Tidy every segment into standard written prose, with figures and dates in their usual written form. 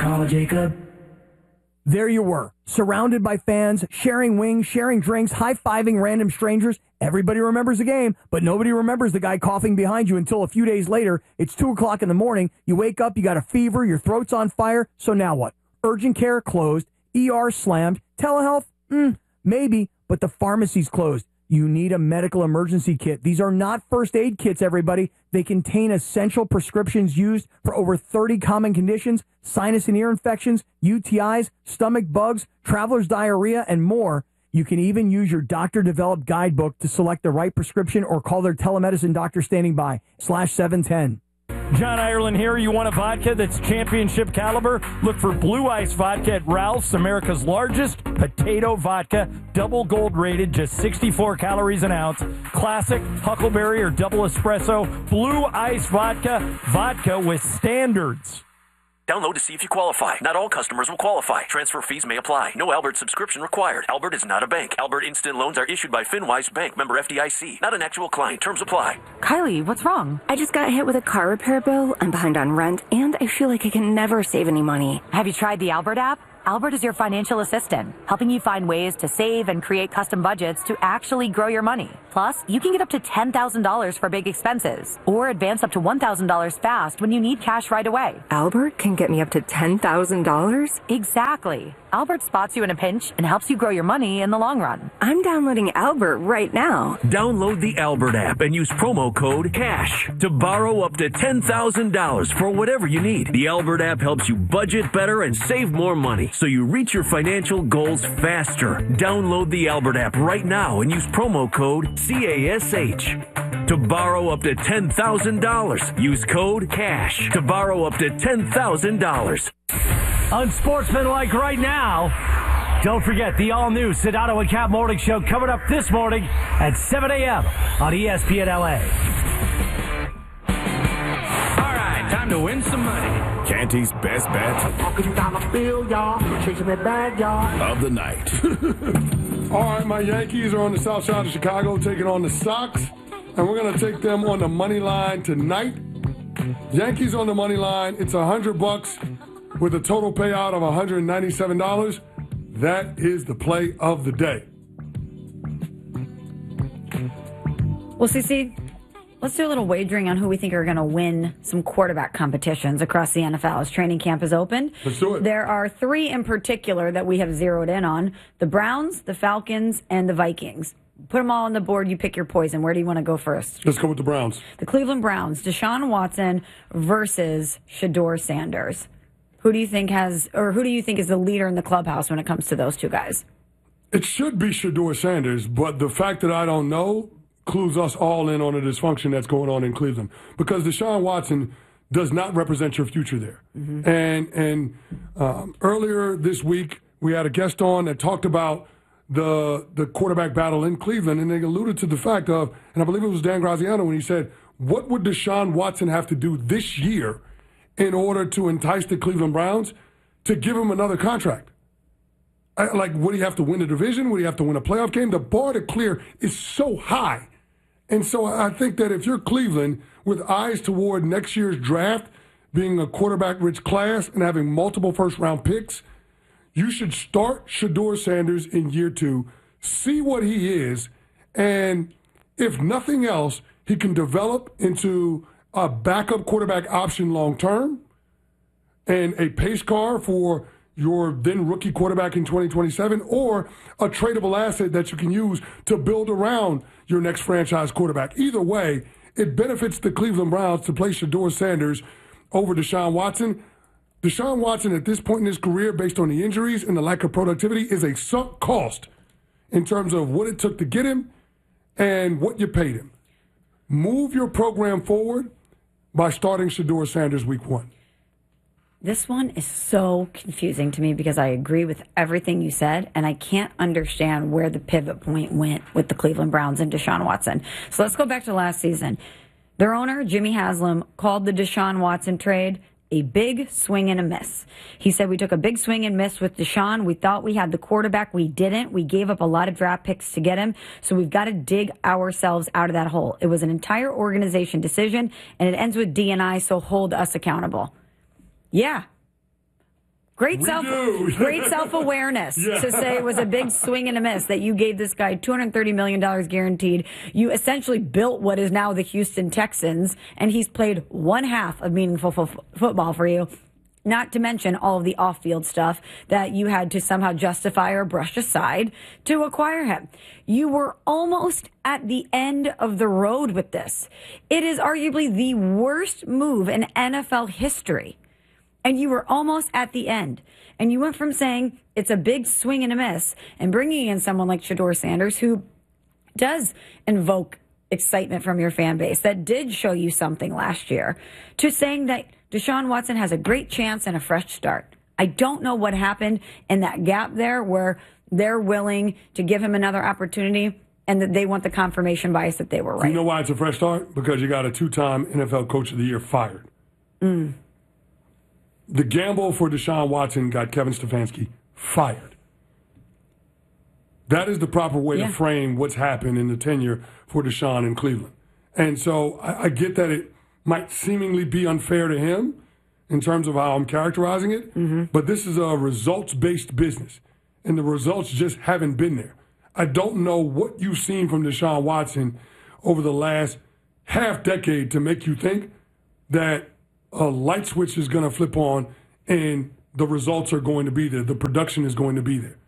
Call Jacob. There you were, surrounded by fans, sharing wings, sharing drinks, high-fiving random strangers. Everybody remembers the game, but nobody remembers the guy coughing behind you until a few days later. It's 2 o'clock in the morning. You wake up, you got a fever, your throat's on fire. So now what? Urgent care closed, ER slammed, telehealth? Maybe, but the pharmacy's closed. You need a medical emergency kit. These are not first aid kits, everybody. They contain essential prescriptions used for over 30 common conditions, sinus and ear infections, UTIs, stomach bugs, traveler's diarrhea, and more. You can even use your doctor-developed guidebook to select the right prescription or call their telemedicine doctor standing by, /710. John Ireland here. You want a vodka that's championship caliber? Look for Blue Ice Vodka at Ralph's, America's largest potato vodka. Double gold rated, just 64 calories an ounce. Classic, Huckleberry, or double espresso. Blue Ice Vodka. Vodka with standards. Download to see if you qualify. Not all customers will qualify. Transfer fees may apply. No Albert subscription required. Albert is not a bank. Albert Instant Loans are issued by FinWise Bank, member FDIC. Not an actual client. Terms apply. Kylie, what's wrong? I just got hit with a car repair bill. I'm behind on rent, and I feel like I can never save any money. Have you tried the Albert app? Albert is your financial assistant, helping you find ways to save and create custom budgets to actually grow your money. Plus, you can get up to $10,000 for big expenses, or advance up to $1,000 fast when you need cash right away. Albert can get me up to $10,000? Exactly. Albert spots you in a pinch and helps you grow your money in the long run. I'm downloading Albert right now. Download the Albert app and use promo code CASH to borrow up to $10,000 for whatever you need. The Albert app helps you budget better and save more money, so you reach your financial goals faster. Download the Albert app right now and use promo code CASH to borrow up to $10,000. Use code CASH to borrow up to $10,000. Unsportsmanlike right now. Don't forget the all-new Sedano and Cap Morning Show coming up this morning at 7 a.m. on ESPN LA. All right, time to win some money. Canty's best bet of the night. All right, my Yankees are on the south side of Chicago taking on the Sox, and we're going to take them on the money line tonight. Yankees on the money line. It's $100 with a total payout of $197. That is the play of the day. Well, CC, let's do a little wagering on who we think are going to win some quarterback competitions across the NFL as training camp is open. Let's do it. There are three in particular that we have zeroed in on: the Browns, the Falcons, and the Vikings. Put them all on the board. You pick your poison. Where do you want to go first? Let's go with the Browns. The Cleveland Browns, Deshaun Watson versus Shedeur Sanders. Who do you think is the leader in the clubhouse when it comes to those two guys? It should be Shedeur Sanders, but the fact that I don't know clues us all in on the dysfunction that's going on in Cleveland, because Deshaun Watson does not represent your future there. Mm-hmm. And earlier this week, we had a guest on that talked about the quarterback battle in Cleveland, and they alluded to the fact of, and I believe it was Dan Graziano when he said, what would Deshaun Watson have to do this year in order to entice the Cleveland Browns to give him another contract? Like, would he have to win the division? Would he have to win a playoff game? The bar to clear is so high. And so I think that if you're Cleveland, with eyes toward next year's draft being a quarterback-rich class and having multiple first-round picks, you should start Shedeur Sanders in year 2, see what he is, and if nothing else, he can develop into a backup quarterback option long-term and a pace car for your then rookie quarterback in 2027, or a tradable asset that you can use to build around your next franchise quarterback. Either way, it benefits the Cleveland Browns to play Shedeur Sanders over Deshaun Watson. Deshaun Watson at this point in his career, based on the injuries and the lack of productivity, is a sunk cost in terms of what it took to get him and what you paid him. Move your program forward by starting Shedeur Sanders week 1. This one is so confusing to me because I agree with everything you said, and I can't understand where the pivot point went with the Cleveland Browns and Deshaun Watson. So let's go back to last season. Their owner, Jimmy Haslam, called the Deshaun Watson trade a big swing and a miss. He said, we took a big swing and miss with Deshaun. We thought we had the quarterback. We didn't. We gave up a lot of draft picks to get him. So we've got to dig ourselves out of that hole. It was an entire organization decision, and it ends with D&I, so hold us accountable. Yeah. Great self-awareness to say it was a big swing and a miss that you gave this guy $230 million guaranteed. You essentially built what is now the Houston Texans, and he's played one half of meaningful football for you. Not to mention all of the off-field stuff that you had to somehow justify or brush aside to acquire him. You were almost at the end of the road with this. It is arguably the worst move in NFL history. And you were almost at the end. And you went from saying it's a big swing and a miss and bringing in someone like Shedeur Sanders, who does invoke excitement from your fan base, that did show you something last year, to saying that Deshaun Watson has a great chance and a fresh start. I don't know what happened in that gap there where they're willing to give him another opportunity and that they want the confirmation bias that they were right. You know why it's a fresh start? Because you got a 2-time NFL Coach of the Year fired. The gamble for Deshaun Watson got Kevin Stefanski fired. That is the proper way to frame what's happened in the tenure for Deshaun in Cleveland. And so I get that it might seemingly be unfair to him in terms of how I'm characterizing it, but this is a results-based business, and the results just haven't been there. I don't know what you've seen from Deshaun Watson over the last half-decade to make you think that a light switch is going to flip on and the results are going to be there. The production is going to be there.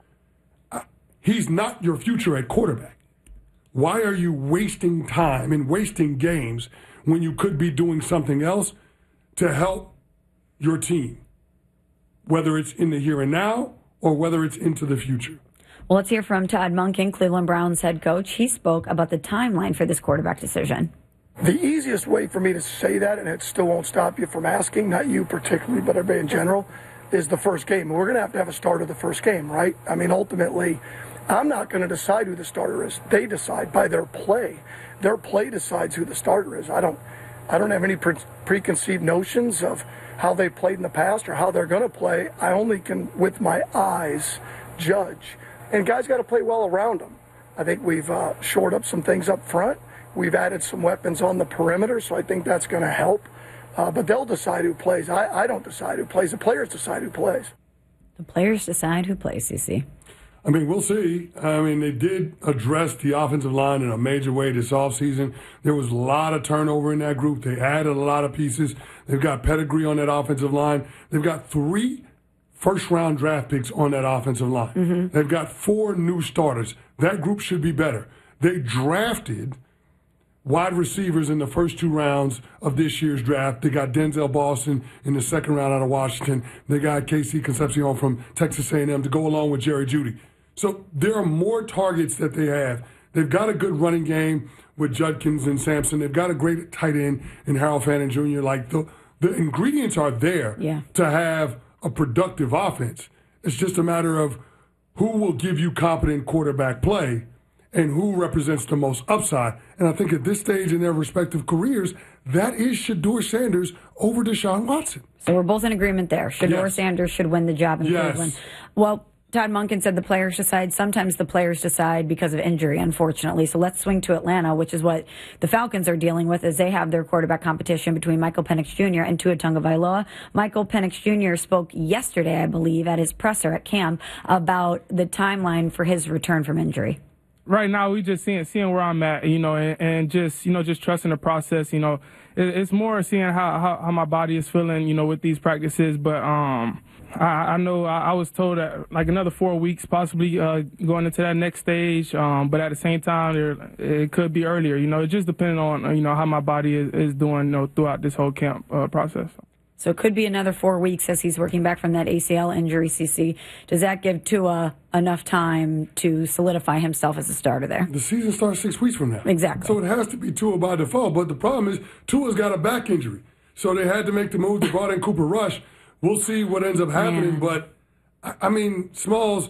He's not your future at quarterback. Why are you wasting time and wasting games when you could be doing something else to help your team, whether it's in the here and now or whether it's into the future? Well, let's hear from Todd Monken, Cleveland Browns head coach. He spoke about the timeline for this quarterback decision. The easiest way for me to say that, and it still won't stop you from asking, not you particularly, but everybody in general, is the first game. We're going to have a starter the first game, right? I mean, ultimately, I'm not going to decide who the starter is. They decide by their play. Their play decides who the starter is. I don't have any preconceived notions of how they played in the past or how they're going to play. I only can, with my eyes, judge. And guys got to play well around them. I think we've shored up some things up front. We've added some weapons on the perimeter, so I think that's going to help. But they'll decide who plays. I don't decide who plays. The players decide who plays. The players decide who plays, CC. I mean, we'll see. I mean, they did address the offensive line in a major way this offseason. There was a lot of turnover in that group. They added a lot of pieces. They've got pedigree on that offensive line. They've got 3 first-round draft picks on that offensive line. They've got 4 new starters. That group should be better. They drafted wide receivers in the first 2 rounds of this year's draft. They got Denzel Boston in the second round out of Washington. They got Casey Concepcion from Texas A&M to go along with Jerry Jeudy. So there are more targets that they have. They've got a good running game with Judkins and Sampson. They've got a great tight end in Harold Fannin Jr. Like the ingredients are there to have a productive offense. It's just a matter of who will give you competent quarterback play and who represents the most upside. And I think at this stage in their respective careers, that is Shedeur Sanders over Deshaun Watson. So we're both in agreement there. Shedeur Sanders should win the job in Cleveland. Well, Todd Monken said the players decide. Sometimes the players decide because of injury, unfortunately. So let's swing to Atlanta, which is what the Falcons are dealing with as they have their quarterback competition between Michael Penix Jr. and Tua Tagovailoa. Michael Penix Jr. spoke yesterday, I believe, at his presser at camp about the timeline for his return from injury. Right now, we just seeing where I'm at, and just trusting the process. It's more seeing how my body is feeling, with these practices. But I know I was told that like another 4 weeks, possibly going into that next stage. But at the same time, it could be earlier. It just depending on how my body is doing throughout this whole camp process. So it could be another 4 weeks as he's working back from that ACL injury, CC. Does that give Tua enough time to solidify himself as a starter there? The season starts 6 weeks from now. Exactly. So it has to be Tua by default. But the problem is Tua's got a back injury. So they had to make the move. They brought in Cooper Rush. We'll see what ends up happening. But, I mean, Smalls,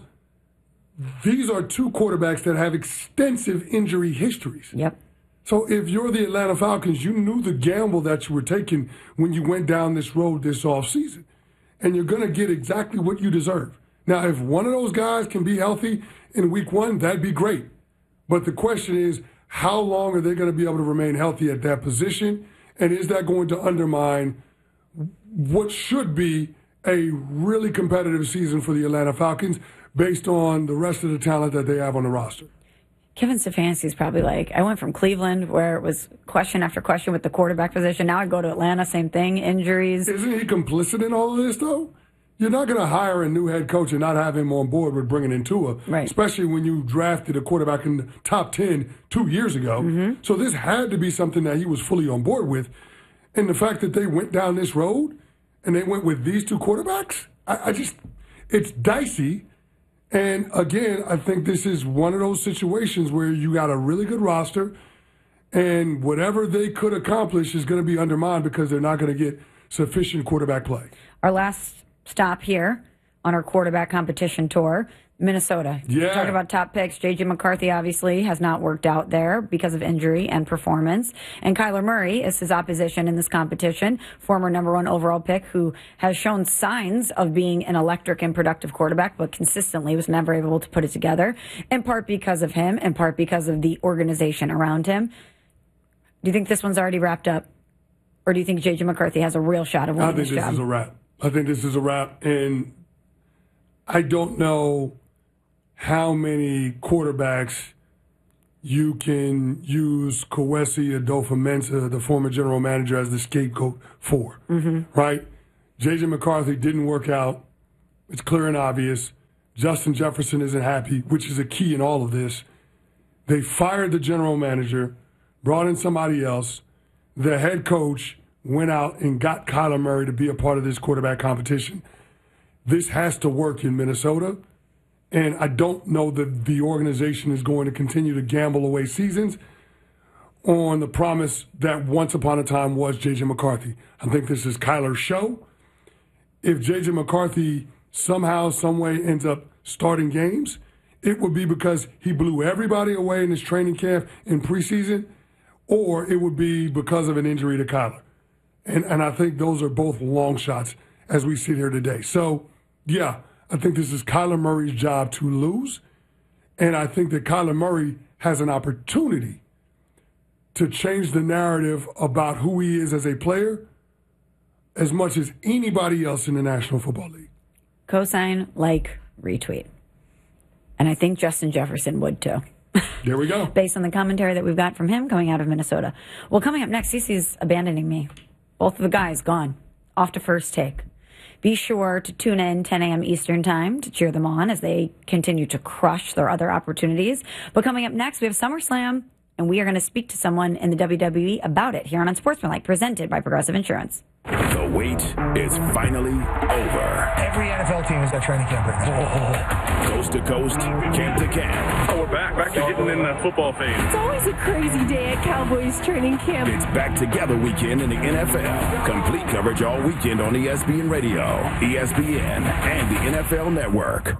these are 2 quarterbacks that have extensive injury histories. Yep. So if you're the Atlanta Falcons, you knew the gamble that you were taking when you went down this road this offseason. And you're going to get exactly what you deserve. Now, if one of those guys can be healthy in week 1, that'd be great. But the question is, how long are they going to be able to remain healthy at that position? And is that going to undermine what should be a really competitive season for the Atlanta Falcons based on the rest of the talent that they have on the roster. Kevin Stefanski is probably like, I went from Cleveland, where it was question after question with the quarterback position. Now I go to Atlanta, same thing, injuries. Isn't he complicit in all of this, though? You're not going to hire a new head coach and not have him on board with bringing in Tua, right, especially when you drafted a quarterback in the top 10 2 years ago. Mm-hmm. So this had to be something that he was fully on board with. And the fact that they went down this road and they went with these two quarterbacks, it's dicey. And again, I think this is one of those situations where you got a really good roster and whatever they could accomplish is going to be undermined because they're not going to get sufficient quarterback play. Our last stop here on our quarterback competition tour, Minnesota. Yeah. Talk about top picks. J.J. McCarthy obviously has not worked out there because of injury and performance. And Kyler Murray is his opposition in this competition, former number 1 overall pick who has shown signs of being an electric and productive quarterback, but consistently was never able to put it together, in part because of him, in part because of the organization around him. Do you think this one's already wrapped up? Or do you think J.J. McCarthy has a real shot of winning this job? I think this is a wrap. And I don't know how many quarterbacks you can use Kwesi Adofo-Mensah, the former general manager, as the scapegoat for, right? J.J. McCarthy didn't work out. It's clear and obvious. Justin Jefferson isn't happy, which is a key in all of this. They fired the general manager, brought in somebody else. The head coach went out and got Kyler Murray to be a part of this quarterback competition. This has to work in Minnesota. And I don't know that the organization is going to continue to gamble away seasons on the promise that once upon a time was J.J. McCarthy. I think this is Kyler's show. If J.J. McCarthy somehow, some way ends up starting games, it would be because he blew everybody away in his training camp in preseason, or it would be because of an injury to Kyler. And I think those are both long shots as we sit here today. So, yeah, I think this is Kyler Murray's job to lose. And I think that Kyler Murray has an opportunity to change the narrative about who he is as a player as much as anybody else in the National Football League. Cosign, like, retweet. And I think Justin Jefferson would too. There we go. Based on the commentary that we've got from him coming out of Minnesota. Well, coming up next, CeCe's abandoning me. Both of the guys gone. Off to First Take. Be sure to tune in 10 a.m. Eastern Time to cheer them on as they continue to crush their other opportunities. But coming up next, we have SummerSlam, and we are going to speak to someone in the WWE about it here on Unsportsmanlike, presented by Progressive Insurance. The wait is finally over. Every NFL team is at training camp right now. Coast to coast, camp to camp. Oh, we're back to getting in the football phase. It's always a crazy day at Cowboys training camp. It's back together weekend in the NFL. Complete coverage all weekend on ESPN Radio, ESPN, and the NFL Network.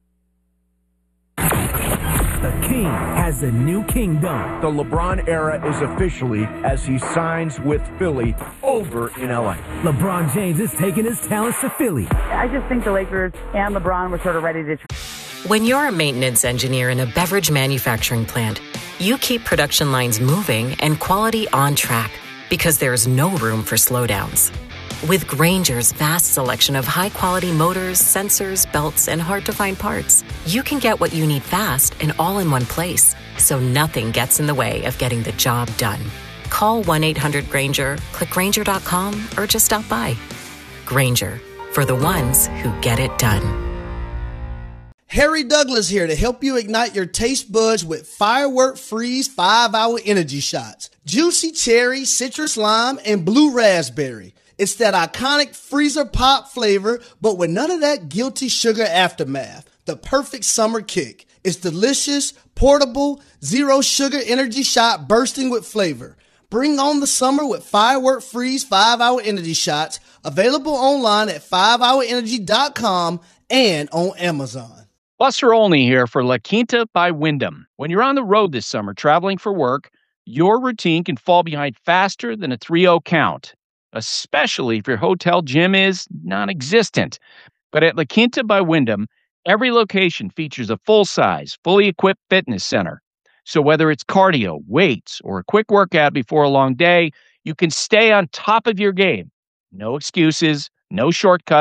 The King has a new kingdom. The LeBron era is officially as he signs with Philly over in LA. LeBron James is taking his talents to Philly. I just think the Lakers and LeBron were sort of ready to... When you're a maintenance engineer in a beverage manufacturing plant, you keep production lines moving and quality on track because there's no room for slowdowns. With Grainger's vast selection of high-quality motors, sensors, belts, and hard-to-find parts, you can get what you need fast and all in one place, so nothing gets in the way of getting the job done. Call 1-800-GRAINGER, click Grainger.com, or just stop by. Grainger, for the ones who get it done. Harry Douglas here to help you ignite your taste buds with Firework Freeze 5-Hour Energy Shots. Juicy cherry, citrus lime, and blue raspberry. It's that iconic freezer pop flavor, but with none of that guilty sugar aftermath. The perfect summer kick. It's delicious, portable, zero sugar energy shot bursting with flavor. Bring on the summer with Firework Freeze 5-Hour Energy Shots. Available online at 5hourenergy.com and on Amazon. Buster Olney here for La Quinta by Wyndham. When you're on the road this summer traveling for work, your routine can fall behind faster than a 3-0 count, especially if your hotel gym is non-existent. But at La Quinta by Wyndham, every location features a full-size, fully equipped fitness center. So whether it's cardio, weights, or a quick workout before a long day, you can stay on top of your game. No excuses, no shortcuts,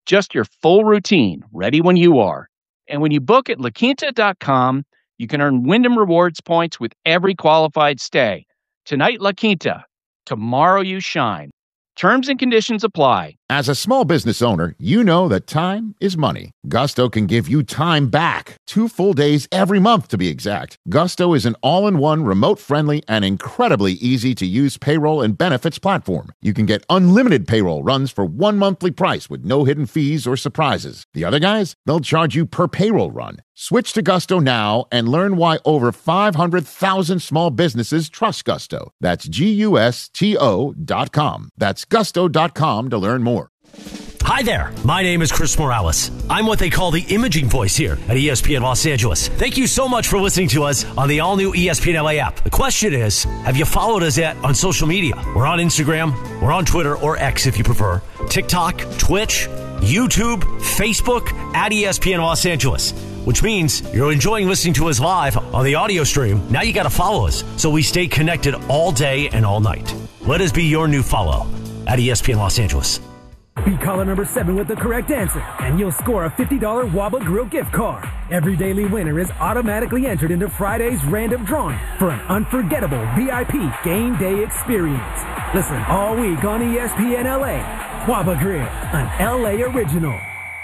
Just your full routine, ready when you are. And when you book at LaQuinta.com, you can earn Wyndham Rewards points with every qualified stay. Tonight, La Quinta. Tomorrow, you shine. Terms and conditions apply. As a small business owner, you know that time is money. Gusto can give you time back. 2 full days every month, to be exact. Gusto is an all-in-one, remote-friendly, and incredibly easy-to-use payroll and benefits platform. You can get unlimited payroll runs for 1 monthly price with no hidden fees or surprises. The other guys, they'll charge you per payroll run. Switch to Gusto now and learn why over 500,000 small businesses trust Gusto. That's GUSTO.com. That's gusto.com to learn more. Hi there, my name is Chris Morales. I'm what they call the imaging voice here at ESPN Los Angeles. Thank you so much for listening to us on the all-new ESPN LA app. The question is, have you followed us yet on social media? We're on Instagram, we're on Twitter, or X if you prefer, TikTok, Twitch, YouTube, Facebook, at ESPN Los Angeles. Which means you're enjoying listening to us live on the audio stream. Now you got to follow us so we stay connected all day and all night. Let us be your new follow at ESPN Los Angeles. Be caller number 7 with the correct answer, and you'll score a $50 Waba Grill gift card. Every daily winner is automatically entered into Friday's random drawing for an unforgettable VIP game day experience. Listen all week on ESPN LA. Waba Grill, an LA original.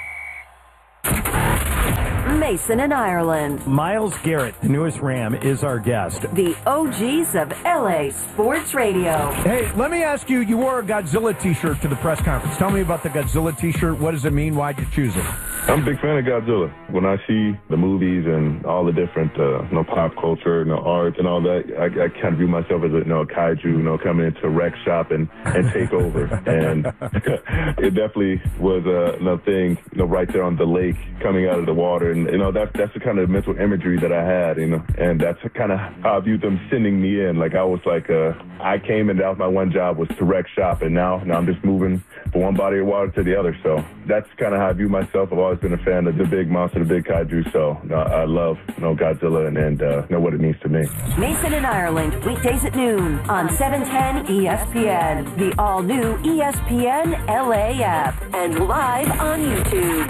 Mason in Ireland. Myles Garrett, the newest Ram, is our guest. The OGs of LA Sports Radio. Hey, let me ask you, you wore a Godzilla t-shirt to the press conference. Tell me about the Godzilla t-shirt. What does it mean? Why'd you choose it? I'm a big fan of Godzilla. When I see the movies and all the different, pop culture, art and all that, I kind of view myself as a kaiju, coming into a wreck shop and take over. And it definitely was a thing, right there on the lake, coming out of the water. And, that's the kind of mental imagery that I had, and that's kind of how I viewed them sending me in. Like, I was like, I came and that was my one job was to wreck shop. And now I'm just moving from one body of water to the other. So that's kind of how I view myself. I've always been a fan of the big monster, the big kaiju. So I love Godzilla and know what it means to me. Mason in Ireland, weekdays at noon on 710 ESPN, the all-new ESPN LA app, and live on YouTube.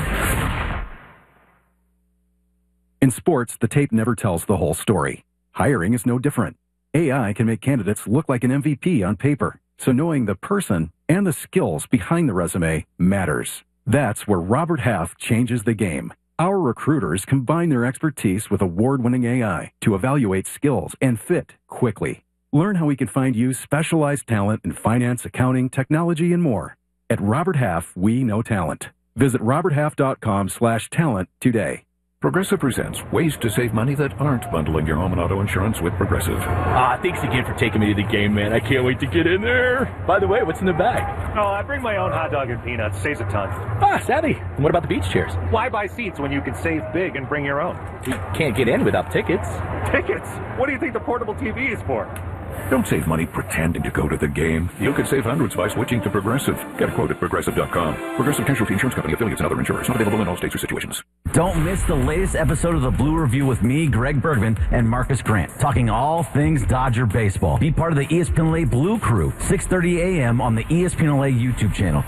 In sports, the tape never tells the whole story. Hiring is no different. AI can make candidates look like an MVP on paper, so knowing the person and the skills behind the resume matters. That's where Robert Half changes the game. Our recruiters combine their expertise with award-winning AI to evaluate skills and fit quickly. Learn how we can find you specialized talent in finance, accounting, technology, and more. At Robert Half, we know talent. Visit roberthalf.com/talent today. Progressive presents ways to save money that aren't bundling your home and auto insurance with Progressive. Thanks again for taking me to the game, man. I can't wait to get in there. By the way, what's in the bag? Oh, I bring my own hot dog and peanuts. Saves a ton. Savvy. And what about the beach chairs? Why buy seats when you can save big and bring your own? You can't get in without tickets. Tickets? What do you think the portable TV is for? Don't save money pretending to go to the game. You could save hundreds by switching to Progressive. Get a quote at Progressive.com. Progressive Casualty Insurance Company, affiliates, and other insurers. Not available in all states or situations. Don't miss the latest episode of the Blue Review with me, Greg Bergman, and Marcus Grant, talking all things Dodger baseball. Be part of the ESPN LA Blue Crew, 6:30 a.m. on the ESPN LA YouTube channel.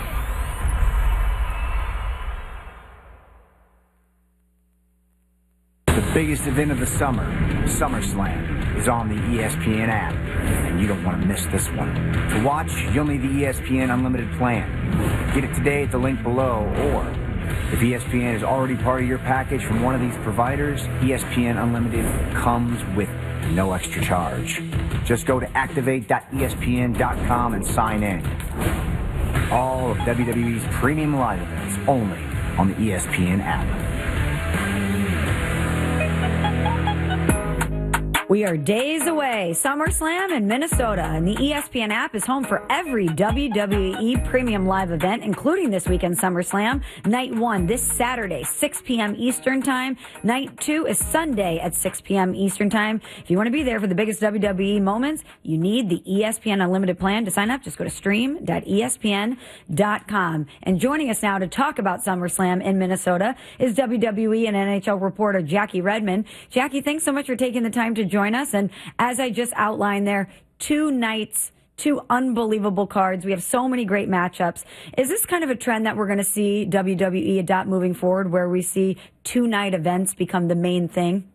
The biggest event of the summer, SummerSlam, is on the ESPN app, and you don't want to miss this one. To watch, you'll need the ESPN Unlimited plan. Get it today at the link below, or if ESPN is already part of your package from one of these providers, ESPN Unlimited comes with no extra charge. Just go to activate.espn.com and sign in. All of WWE's premium live events only on the ESPN app. We are days away. SummerSlam in Minnesota, and the ESPN app is home for every WWE premium live event, including this weekend SummerSlam. Night 1 this Saturday, 6 p.m. Eastern Time. Night 2 is Sunday at 6 p.m. Eastern Time. If you want to be there for the biggest WWE moments, you need the ESPN Unlimited plan. To sign up, just go to stream.espn.com. And joining us now to talk about SummerSlam in Minnesota is WWE and NHL reporter Jackie Redmond. Jackie, thanks so much for taking the time to join us. And as I just outlined there, 2 nights 2 unbelievable cards. We have so many great matchups. Is this kind of a trend that we're going to see WWE adopt moving forward, where we see 2-night events become the main thing?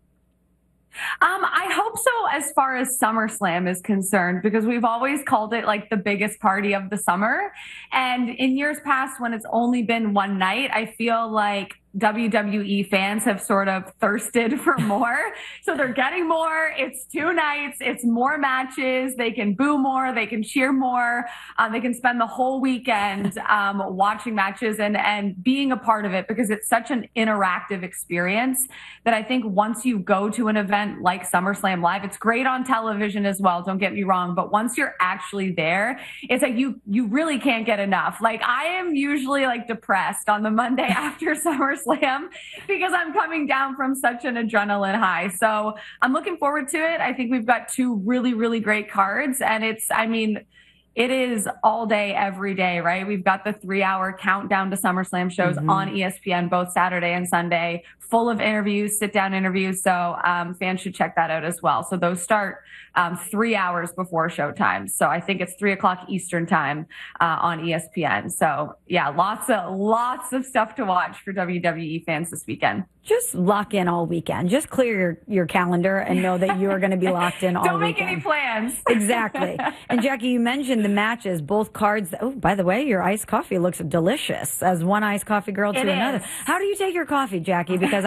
I hope so, as far as SummerSlam is concerned, because we've always called it like the biggest party of the summer. And in years past, when it's only been one night, I feel like WWE fans have sort of thirsted for more. So they're getting more. It's 2 nights. It's more matches. They can boo more. They can cheer more. They can spend the whole weekend watching matches and being a part of it, because it's such an interactive experience that I think once you go to an event like SummerSlam Live, it's great on television as well. Don't get me wrong. But once you're actually there, it's like you really can't get enough. Like, I am usually like depressed on the Monday after SummerSlam because I'm coming down from such an adrenaline high. So I'm looking forward to it. I think we've got 2 really, really great cards. And it is all day, every day, right? We've got the 3-hour countdown to SummerSlam shows on ESPN, both Saturday and Sunday, full of interviews, sit-down interviews. So fans should check that out as well. So those start 3 hours before showtime. So I think it's 3 o'clock Eastern time on ESPN. So yeah, lots of stuff to watch for WWE fans this weekend. Just lock in all weekend. Just clear your calendar and know that you're going to be locked in all weekend. Don't make any plans. Exactly. And Jackie, you mentioned the matches, both cards. Oh, by the way, your iced coffee looks delicious, as one iced coffee girl to another. How do you take your coffee, Jackie? Because